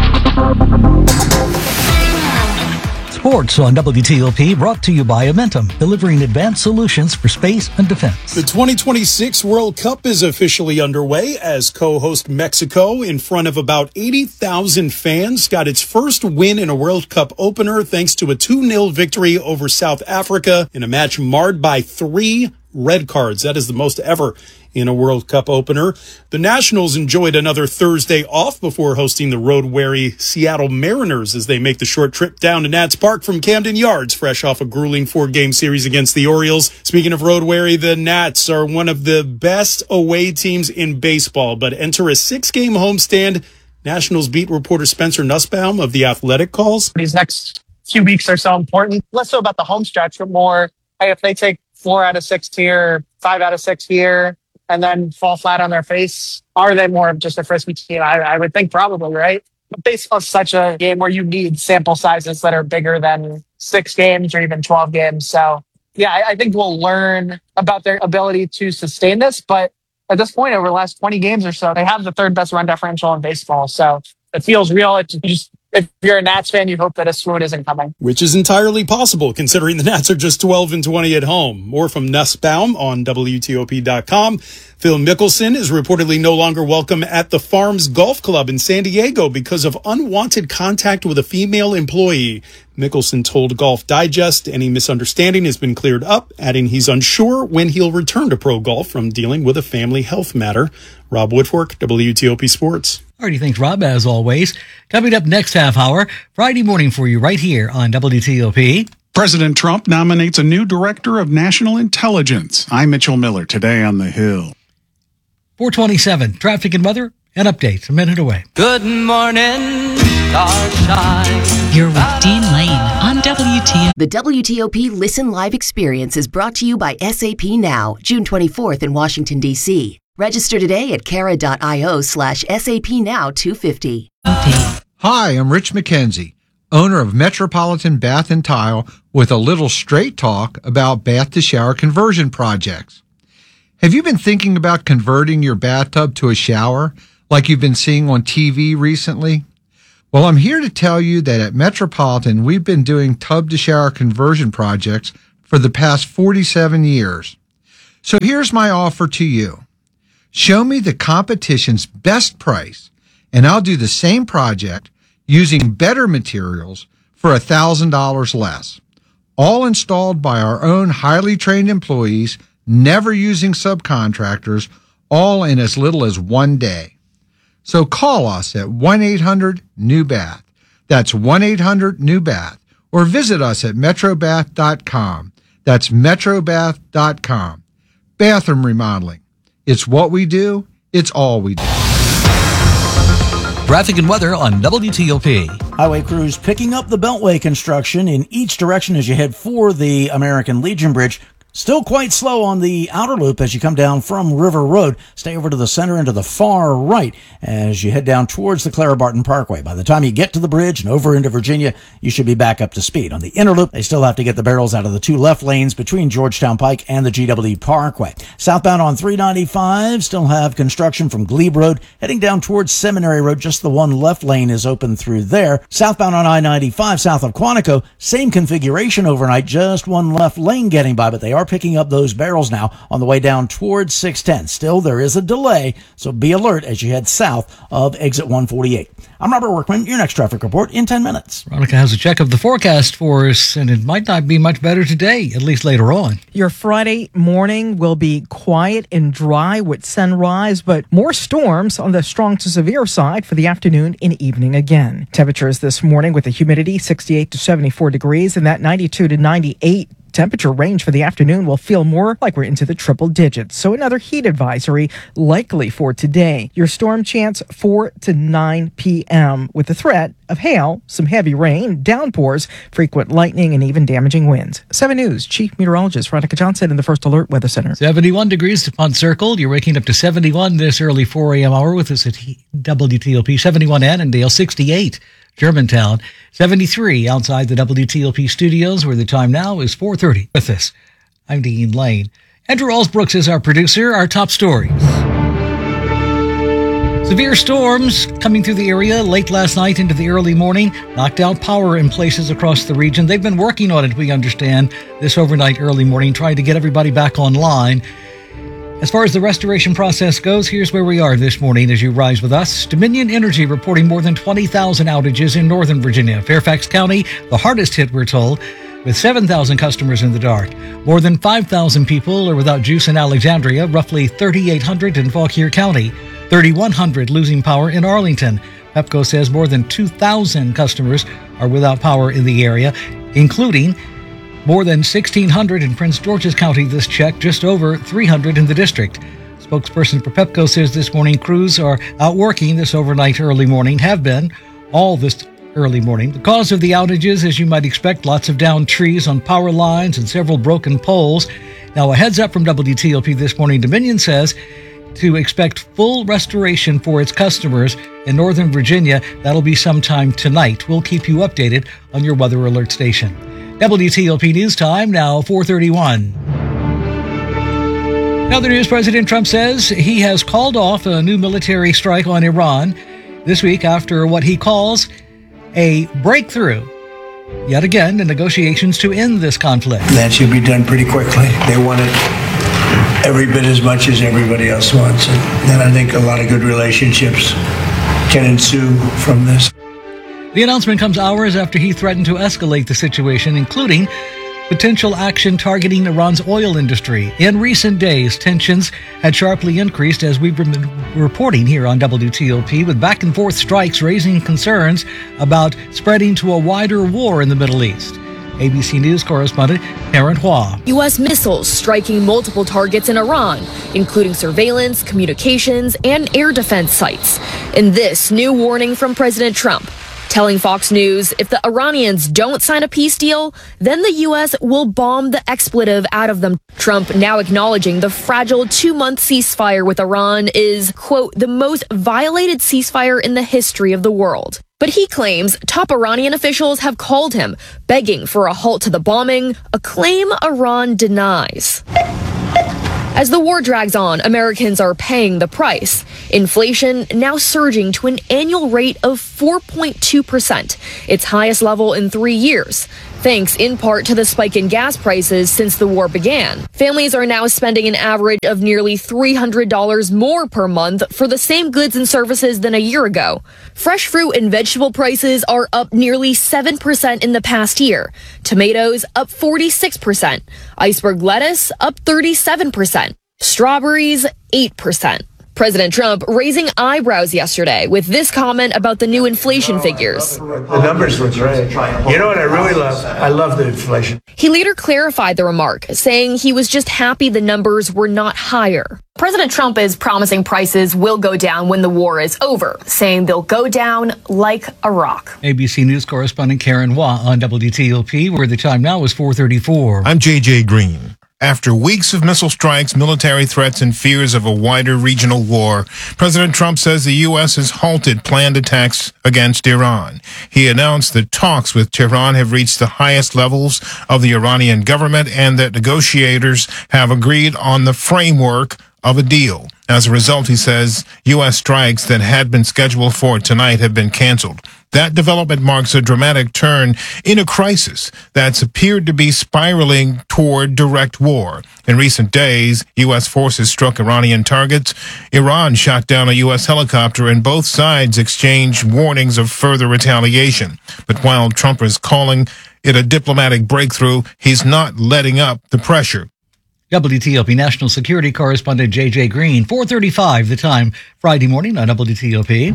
Sports on W T O P brought to you by Amentum, delivering advanced solutions for space and defense. The twenty twenty-six World Cup is officially underway as co-host Mexico, in front of about eighty thousand fans, got its first win in a World Cup opener thanks to a two nil victory over South Africa in a match marred by three red cards. That is the most ever in a World Cup opener. The Nationals enjoyed another Thursday off before hosting the road-weary Seattle Mariners as they make the short trip down to Nats Park from Camden Yards, fresh off a grueling four-game series against the Orioles. Speaking of road-weary, the Nats are one of the best away teams in baseball, but enter a six-game homestand. Nationals beat reporter Spencer Nussbaum of The Athletic calls. These next few weeks are so important. Less so about the home stretch, but more, hey, if they take four out of six here, five out of six here, and then fall flat on their face, are they more of just a frisbee team? I, I would think probably, right? But baseball is such a game where you need sample sizes that are bigger than six games or even twelve games. So, yeah, I, I think we'll learn about their ability to sustain this. But at this point, over the last twenty games or so, they have the third best run differential in baseball. So it feels real. It just, if you're a Nats fan, you hope that a swoon isn't coming. Which is entirely possible, considering the Nats are just twelve and twenty at home. More from Nussbaum on W T O P dot com. Phil Mickelson is reportedly no longer welcome at the Farms Golf Club in San Diego because of unwanted contact with a female employee. Mickelson told Golf Digest any misunderstanding has been cleared up, adding he's unsure when he'll return to pro golf from dealing with a family health matter. Rob Woodfork, W T O P Sports. Alrighty, thanks, Rob, as always. Coming up next half hour, Friday morning for you right here on W T O P. President Trump nominates a new director of national intelligence. I'm Mitchell Miller, today on The Hill. four twenty-seven, traffic and weather and updates a minute away. Good morning, starshine. You're with Dean Lane on W T O P. The W T O P Listen Live experience is brought to you by S A P Now, June twenty-fourth in Washington, D C. Register today at cara.io slash SAP Now two fifty. Hi, I'm Rich McKenzie, owner of Metropolitan Bath and Tile, with a little straight talk about bath to shower conversion projects. Have you been thinking about converting your bathtub to a shower like you've been seeing on T V recently? Well, I'm here to tell you that at Metropolitan, we've been doing tub to shower conversion projects for the past forty-seven years. So here's my offer to you. Show me the competition's best price, and I'll do the same project using better materials for one thousand dollars less. All installed by our own highly trained employees, never using subcontractors, all in as little as one day. So call us at one eight hundred new bath. That's one eight hundred new bath. Or visit us at metrobath dot com. That's metrobath dot com. Bathroom remodeling. It's what we do. It's all we do. Traffic and weather on W T O P. Highway crews picking up the Beltway construction in each direction as you head for the American Legion Bridge. Still quite slow on the outer loop as you come down from River Road. Stay over to the center and to the far right as you head down towards the Clara Barton Parkway. By the time you get to the bridge and over into Virginia, you should be back up to speed. On the inner loop, they still have to get the barrels out of the two left lanes between Georgetown Pike and the G W Parkway. Southbound on three ninety-five, still have construction from Glebe Road heading down towards Seminary Road. Just the one left lane is open through there. Southbound on I ninety-five, south of Quantico, same configuration overnight, just one left lane getting by, but they are picking up those barrels now on the way down towards six ten. Still, there is a delay, so be alert as you head south of exit one forty-eight. I'm Robert Workman, your next traffic report in ten minutes. Veronica has a check of the forecast for us, and it might not be much better today, at least later on. Your Friday morning will be quiet and dry with sunrise, but more storms on the strong to severe side for the afternoon and evening again. Temperatures this morning with the humidity sixty-eight to seventy-four degrees, and that ninety-two to ninety-eight temperature range for the afternoon will feel more like we're into the triple digits. So another heat advisory likely for today. Your storm chance four to nine p.m. with the threat of hail, some heavy rain, downpours, frequent lightning, and even damaging winds. seven News Chief Meteorologist Veronica Johnson in the First Alert Weather Center. seventy-one degrees to Pont Circle. You're waking up to seventy-one this early four a.m. hour with us at W T O P. seventy-one Annandale, sixty-eight Germantown, seventy-three outside the W T O P studios, where the time now is four thirty. With us, I'm Dean Lane. Andrew Allsbrooks is our producer. Our top stories. Severe storms coming through the area late last night into the early morning knocked out power in places across the region. They've been working on it, we understand, this overnight early morning, trying to get everybody back online. As far as the restoration process goes, here's where we are this morning as you rise with us. Dominion Energy reporting more than twenty thousand outages in Northern Virginia. Fairfax County, the hardest hit, we're told, with seven thousand customers in the dark. More than five thousand people are without juice in Alexandria, roughly thirty-eight hundred in Fauquier County, thirty-one hundred losing power in Arlington. Pepco says more than two thousand customers are without power in the area, including more than sixteen hundred in Prince George's County this check, just over three hundred in the district. Spokesperson for Pepco says this morning crews are out working this overnight early morning, have been all this early morning. The cause of the outages, as you might expect, lots of downed trees on power lines and several broken poles. Now, a heads up from W T O P this morning, Dominion says to expect full restoration for its customers in Northern Virginia. That'll be sometime tonight. We'll keep you updated on your weather alert station. W T O P News Time, now four thirty-one. Another news, President Trump says he has called off a new military strike on Iran this week after what he calls a breakthrough. Yet again, the negotiations to end this conflict. That should be done pretty quickly. They want it every bit as much as everybody else wants it. And I think a lot of good relationships can ensue from this. The announcement comes hours after he threatened to escalate the situation, including potential action targeting Iran's oil industry. In recent days, tensions had sharply increased, as we've been reporting here on W T O P, with back-and-forth strikes raising concerns about spreading to a wider war in the Middle East. A B C News correspondent Karen Hua. U S missiles striking multiple targets in Iran, including surveillance, communications, and air defense sites. In this new warning from President Trump, telling Fox News if the Iranians don't sign a peace deal, then the U S will bomb the expletive out of them. Trump now acknowledging the fragile two-month ceasefire with Iran is, quote, the most violated ceasefire in the history of the world. But he claims top Iranian officials have called him, begging for a halt to the bombing, a claim Iran denies. As the war drags on, Americans are paying the price. Inflation now surging to an annual rate of four point two percent, its highest level in three years. Thanks in part to the spike in gas prices since the war began. Families are now spending an average of nearly three hundred dollars more per month for the same goods and services than a year ago. Fresh fruit and vegetable prices are up nearly seven percent in the past year. Tomatoes up forty-six percent. Iceberg lettuce up thirty-seven percent. Strawberries eight percent. President Trump raising eyebrows yesterday with this comment about the new inflation figures. The numbers look great. You know what I really love? I love the inflation. He later clarified the remark, saying he was just happy the numbers were not higher. President Trump is promising prices will go down when the war is over, saying they'll go down like a rock. A B C News correspondent Karen Hua on W T O P, where the time now is four thirty-four. I'm J J Green. After weeks of missile strikes, military threats, and fears of a wider regional war, President Trump says the U S has halted planned attacks against Iran. He announced that talks with Tehran have reached the highest levels of the Iranian government and that negotiators have agreed on the framework of a deal. As a result, he says, U S strikes that had been scheduled for tonight have been canceled. That development marks a dramatic turn in a crisis that's appeared to be spiraling toward direct war. In recent days, U S forces struck Iranian targets. Iran shot down a U S helicopter, and both sides exchanged warnings of further retaliation. But while Trump is calling it a diplomatic breakthrough, he's not letting up the pressure. W T O P national security correspondent J J Green, four thirty-five the time, Friday morning on W T O P.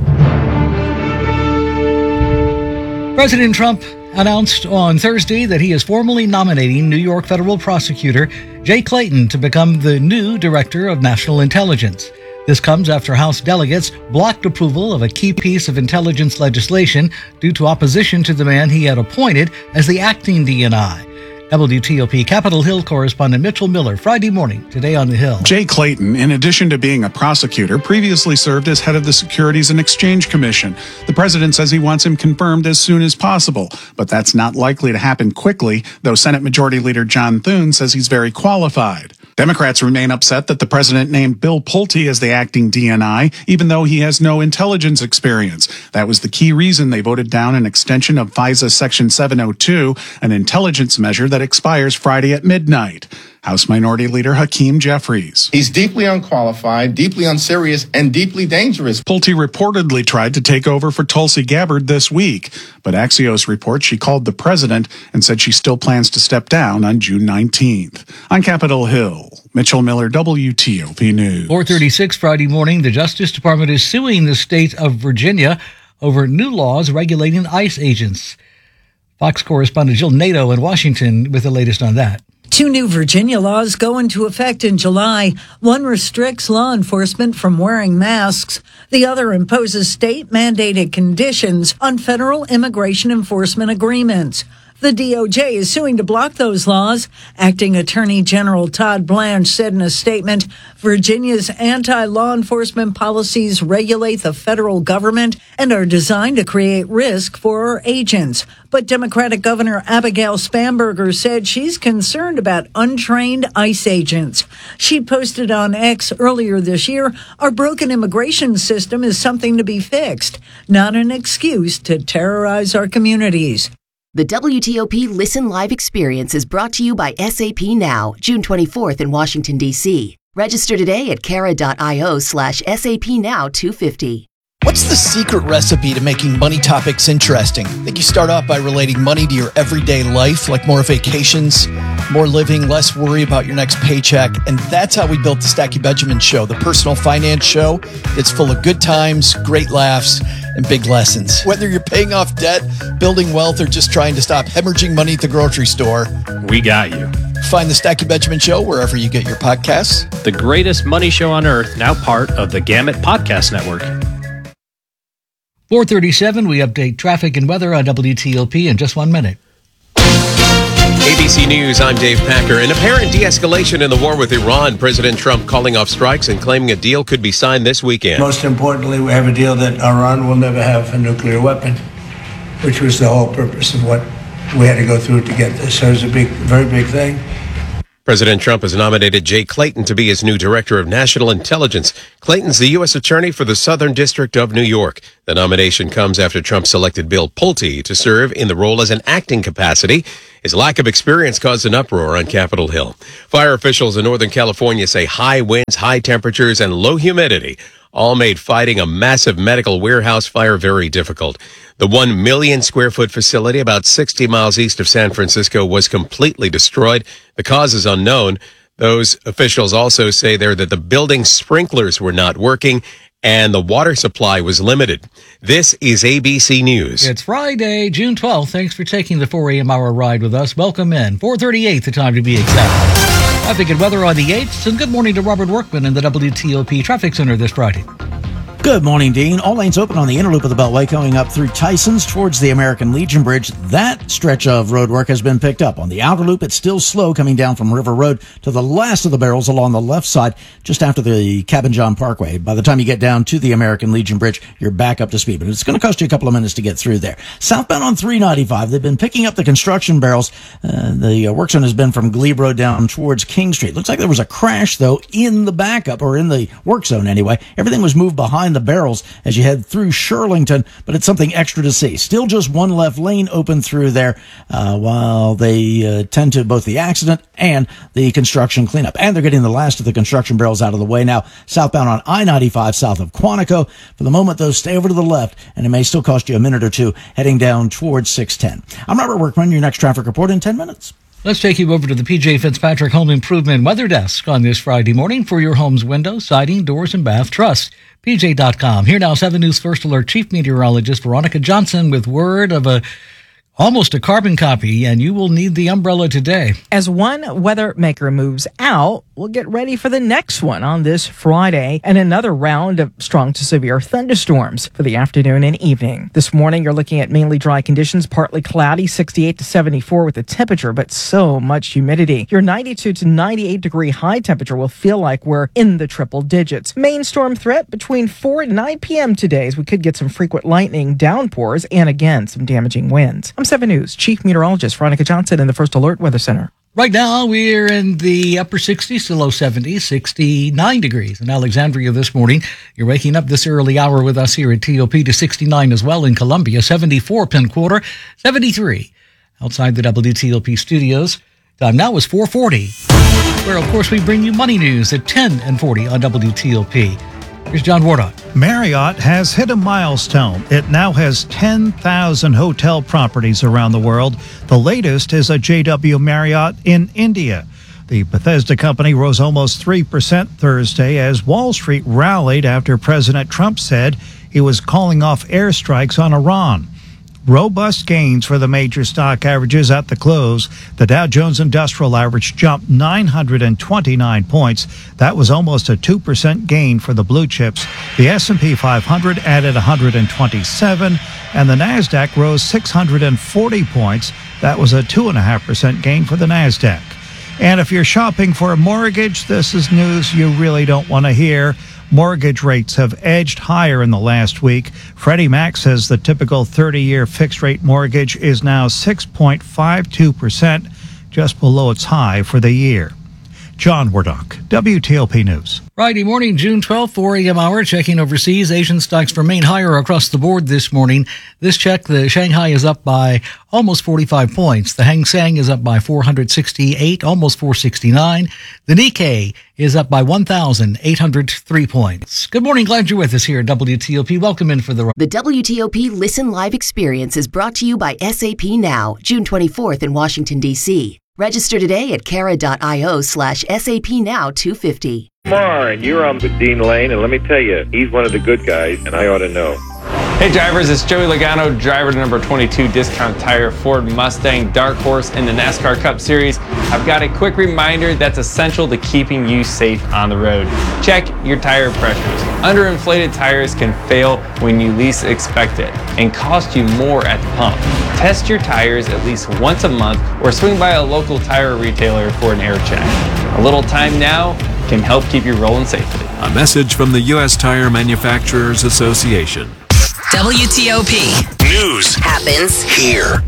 President Trump announced on Thursday that he is formally nominating New York federal prosecutor Jay Clayton to become the new director of national intelligence. This comes after House delegates blocked approval of a key piece of intelligence legislation due to opposition to the man he had appointed as the acting D N I. W T O P Capitol Hill correspondent Mitchell Miller, Friday morning, today on the Hill. Jay Clayton, in addition to being a prosecutor, previously served as head of the Securities and Exchange Commission. The president says he wants him confirmed as soon as possible, but that's not likely to happen quickly, though Senate Majority Leader John Thune says he's very qualified. Democrats remain upset that the president named Bill Pulte as the acting D N I, even though he has no intelligence experience. That was the key reason they voted down an extension of FISA Section seven oh two, an intelligence measure that expires Friday at midnight. House Minority Leader Hakeem Jeffries. He's deeply unqualified, deeply unserious, and deeply dangerous. Pulte reportedly tried to take over for Tulsi Gabbard this week, but Axios reports she called the president and said she still plans to step down on June nineteenth. On Capitol Hill, Mitchell Miller, W T O P News. four thirty-six Friday morning, the Justice Department is suing the state of Virginia over new laws regulating ICE agents. Fox correspondent Jill Nato in Washington with the latest on that. Two new Virginia laws go into effect in July. One restricts law enforcement from wearing masks. The other imposes state-mandated conditions on federal immigration enforcement agreements. The D O J is suing to block those laws. Acting Attorney General Todd Blanche said in a statement, Virginia's anti-law enforcement policies regulate the federal government and are designed to create risk for our agents. But Democratic Governor Abigail Spanberger said she's concerned about untrained ICE agents. She posted on X earlier this year, our broken immigration system is something to be fixed, not an excuse to terrorize our communities. The W T O P Listen Live experience is brought to you by S A P Now, June twenty-fourth in Washington, D C. Register today at cara.io slash SAP Now two fifty. What's the secret recipe to making money topics interesting? I think you start off by relating money to your everyday life, like more vacations, more living, less worry about your next paycheck. And that's how we built the Stacky Benjamin Show, the personal finance show that's full of good times, great laughs, and big lessons. Whether you're paying off debt, building wealth, or just trying to stop hemorrhaging money at the grocery store, we got you. Find the Stacking Benjamin Show wherever you get your podcasts. The greatest money show on earth, now part of the Gamut Podcast Network. four thirty-seven, we update traffic and weather on W T O P in just one minute. A B C News, I'm Dave Packer. An apparent de-escalation in the war with Iran. President Trump calling off strikes and claiming a deal could be signed this weekend. Most importantly, we have a deal that Iran will never have a nuclear weapon, which was the whole purpose of what we had to go through to get this. So it was a big, very big thing. President Trump has nominated Jay Clayton to be his new director of national intelligence. Clayton's the U S attorney for the Southern District of New York. The nomination comes after Trump selected Bill Pulte to serve in the role as an acting capacity. His lack of experience caused an uproar on Capitol Hill. Fire officials in Northern California say high winds, high temperatures, and low humidity all made fighting a massive medical warehouse fire very difficult. The one million square foot facility about sixty miles east of San Francisco was completely destroyed. The cause is unknown. Those officials also say there that the building's sprinklers were not working and the water supply was limited. This is A B C News. It's Friday, June twelfth. Thanks for taking the four a.m. hour ride with us. Welcome in. four thirty-eight, the time to be exact. Traffic and weather on the eighth. And good morning to Robert Workman in the W T O P Traffic Center this Friday. Good morning, Dean. All lanes open on the inner loop of the Beltway going up through Tysons towards the American Legion Bridge. That stretch of road work has been picked up. On the outer loop, it's still slow coming down from River Road to the last of the barrels along the left side, just after the Cabin John Parkway. By the time you get down to the American Legion Bridge, you're back up to speed. But it's going to cost you a couple of minutes to get through there. Southbound on three ninety-five, they've been picking up the construction barrels. Uh, the uh, work zone has been from Glebe Road down towards King Street. Looks like there was a crash, though, in the backup, or in the work zone anyway. Everything was moved behind the barrels as you head through Shirlington, but it's something extra to see. Still just one left lane open through there uh, while they uh, tend to both the accident and the construction cleanup. And they're getting the last of the construction barrels out of the way now. Southbound on I ninety-five south of Quantico. For the moment, though, stay over to the left, and it may still cost you a minute or two heading down towards six ten. I'm Robert Workman, your next traffic report in ten minutes. Let's take you over to the P J Fitzpatrick Home Improvement Weather Desk on this Friday morning for your home's windows, siding, doors, and bath. Trust P J dot com. Here now, seven News First Alert Chief Meteorologist Veronica Johnson with word of a almost a carbon copy, and you will need the umbrella today. As one weather maker moves out, we'll get ready for the next one on this Friday and another round of strong to severe thunderstorms for the afternoon and evening. This morning, you're looking at mainly dry conditions, partly cloudy, sixty-eight to seventy-four with the temperature, but so much humidity. Your ninety-two to ninety-eight degree high temperature will feel like we're in the triple digits. Main storm threat between four and nine p.m. today, as we could get some frequent lightning, downpours, and again, some damaging winds. I'm seven News Chief Meteorologist Veronica Johnson in the First Alert Weather Center. Right now, we're in the upper sixties to low seventies, sixty-nine degrees in Alexandria this morning. You're waking up this early hour with us here at T O P to sixty-nine as well in Columbia, seventy-four Penn Quarter, seventy-three outside the W T O P studios. Time now is four forty, where, of course, we bring you money news at ten and forty on W T O P. Here's John Wardock. Marriott has hit a milestone. It now has ten thousand hotel properties around the world. The latest is a J W Marriott in India. The Bethesda company rose almost three percent Thursday as Wall Street rallied after President Trump said he was calling off airstrikes on Iran. Robust gains for the major stock averages at the close. The Dow Jones Industrial Average jumped nine hundred twenty-nine points. That was almost a two percent gain for the blue chips. The S and P five hundred added one hundred twenty-seven, and the NASDAQ rose six hundred forty points. That was a two point five percent gain for the NASDAQ. And if you're shopping for a mortgage, this is news you really don't want to hear. Mortgage rates have edged higher in the last week. Freddie Mac says the typical thirty-year fixed-rate mortgage is now six point five two percent, just below its high for the year. John Wardock, W T O P News. Friday morning, June twelfth, four a.m. hour, checking overseas. Asian stocks remain higher across the board this morning. This check, the Shanghai is up by almost forty-five points. The Hang Seng is up by four hundred sixty-eight, almost four sixty-nine. The Nikkei is up by one thousand eight hundred three points. Good morning. Glad you're with us here at W T O P. Welcome in for the... The W T O P Listen Live experience is brought to you by S A P Now, June twenty-fourth in Washington, D C Register today at cara.io slash SAP Now 250. Come on, you're on with Dean Lane, and let me tell you, he's one of the good guys, and I ought to know. Hey drivers, it's Joey Logano, driver to number twenty-two Discount Tire Ford Mustang Dark Horse in the NASCAR Cup Series. I've got a quick reminder that's essential to keeping you safe on the road. Check your tire pressures. Underinflated tires can fail when you least expect it and cost you more at the pump. Test your tires at least once a month or swing by a local tire retailer for an air check. A little time now can help keep you rolling safely. A message from the U S Tire Manufacturers Association. W T O P. News happens here.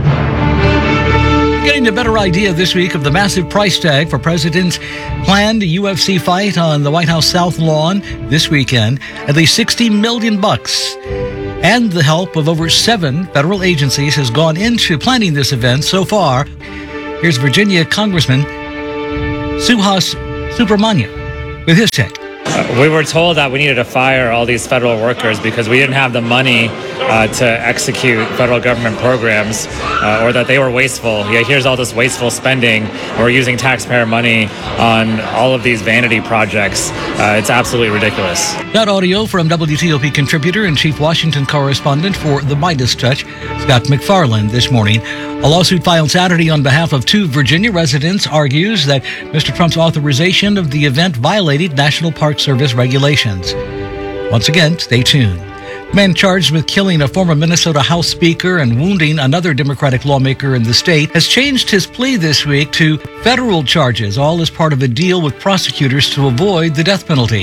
Getting a better idea this week of the massive price tag for President's planned U F C fight on the White House South Lawn this weekend. At least sixty million bucks. And the help of over seven federal agencies has gone into planning this event so far. Here's Virginia Congressman Suhas Subramania with his take. Uh, we were told that we needed to fire all these federal workers because we didn't have the money uh, to execute federal government programs, uh, or that they were wasteful. Yeah, here's all this wasteful spending. We're using taxpayer money on all of these vanity projects. Uh, it's absolutely ridiculous. That audio from W T O P contributor and chief Washington correspondent for The Midas Touch, Scott McFarland, this morning. A lawsuit filed Saturday on behalf of two Virginia residents argues that Mister Trump's authorization of the event violated National Park Service regulations. Once again, stay tuned. The man charged with killing a former Minnesota House Speaker and wounding another Democratic lawmaker in the state has changed his plea this week to federal charges, all as part of a deal with prosecutors to avoid the death penalty.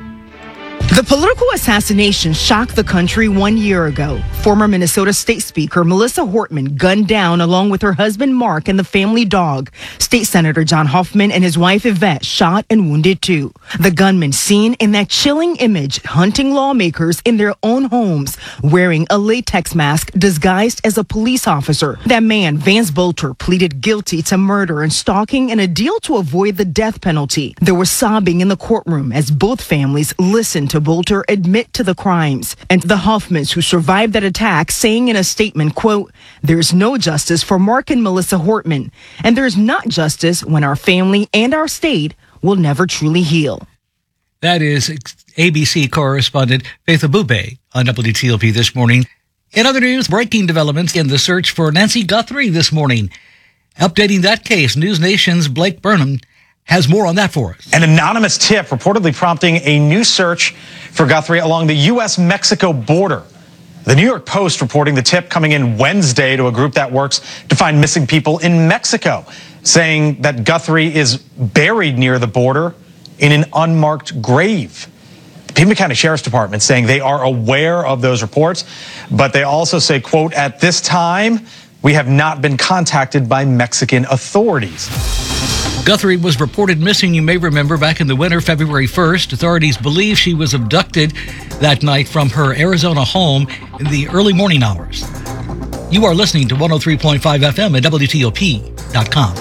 The political assassination shocked the country one year ago. Former Minnesota State Speaker Melissa Hortman gunned down along with her husband Mark and the family dog. State Senator John Hoffman and his wife Yvette shot and wounded too. The gunman seen in that chilling image hunting lawmakers in their own homes, wearing a latex mask disguised as a police officer. That man, Vance Bolter, pleaded guilty to murder and stalking in a deal to avoid the death penalty. There was sobbing in the courtroom as both families listened to Bolter admit to the crimes, and the Hoffmans who survived that attack saying in a statement, quote, "There's no justice for Mark and Melissa Hortman, and there's not justice when our family and our state will never truly heal." That is A B C correspondent Faith Abube on W T O P this morning. In other news, breaking developments in the search for Nancy Guthrie this morning. Updating that case, News Nation's Blake Burnham has more on that for us. An anonymous tip reportedly prompting a new search for Guthrie along the U S Mexico border. The New York Post reporting the tip coming in Wednesday to a group that works to find missing people in Mexico, saying that Guthrie is buried near the border in an unmarked grave. The Pima County Sheriff's Department saying they are aware of those reports, but they also say, quote, "At this time, we have not been contacted by Mexican authorities." Guthrie was reported missing, you may remember, back in the winter, February first. Authorities believe she was abducted that night from her Arizona home in the early morning hours. You are listening to one oh three point five F M at W T O P dot com.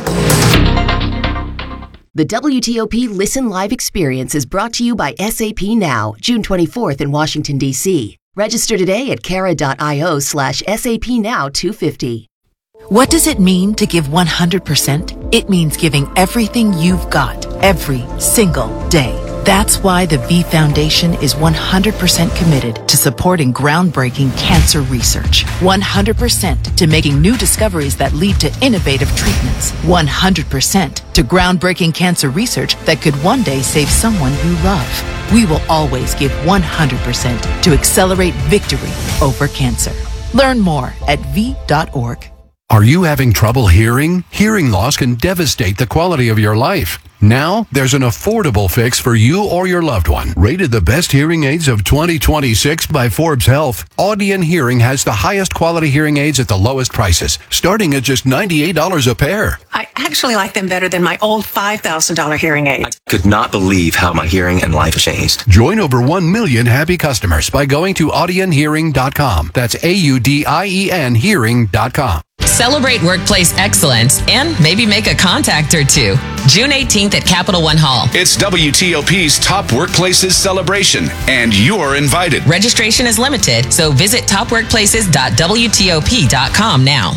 The W T O P Listen Live experience is brought to you by S A P Now, June twenty-fourth in Washington, D C. Register today at cara.io slash SAP Now 250. What does it mean to give one hundred percent? It means giving everything you've got every single day. That's why the V Foundation is one hundred percent committed to supporting groundbreaking cancer research. one hundred percent to making new discoveries that lead to innovative treatments. one hundred percent to groundbreaking cancer research that could one day save someone you love. We will always give one hundred percent to accelerate victory over cancer. Learn more at V dot org. Are you having trouble hearing? Hearing loss can devastate the quality of your life. Now, there's an affordable fix for you or your loved one. Rated the best hearing aids of twenty twenty-six by Forbes Health, Audion Hearing has the highest quality hearing aids at the lowest prices, starting at just ninety-eight dollars a pair. I actually like them better than my old five thousand dollars hearing aid. I could not believe how my hearing and life changed. Join over one million happy customers by going to audion hearing dot com. That's A U D I E N hearing dot com. Celebrate workplace excellence and maybe make a contact or two. June eighteenth at Capital One Hall. It's W T O P's Top Workplaces celebration, and you're invited. Registration is limited, so visit top workplaces dot W T O P dot com now.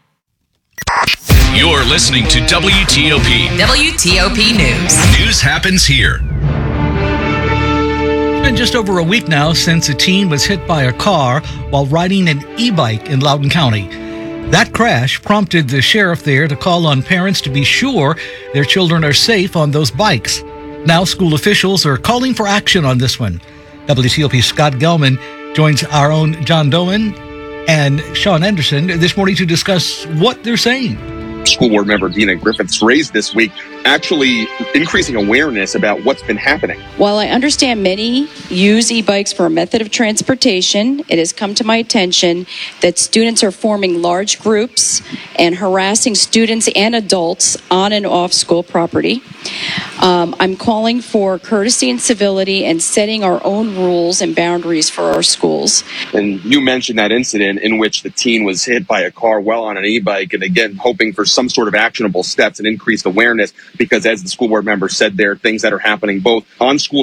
You're listening to W T O P. W T O P News. News happens here. been just over a week now since a teen was hit by a car while riding an e-bike in Loudoun County. That crash prompted the sheriff there to call on parents to be sure their children are safe on those bikes. Now school officials are calling for action on this one. W T O P's Scott Gelman joins our own John Doan and Sean Anderson this morning to discuss what they're saying. School board member Dina Griffiths raised this week, actually increasing awareness about what's been happening. While I understand many use e-bikes for a method of transportation, it has come to my attention that students are forming large groups and harassing students and adults on and off school property. Um, I'm calling for courtesy and civility and setting our own rules and boundaries for our schools. And you mentioned that incident in which the teen was hit by a car while on an e-bike, and again, hoping for some sort of actionable steps and increased awareness, because as the school board member said, there are things that are happening both on school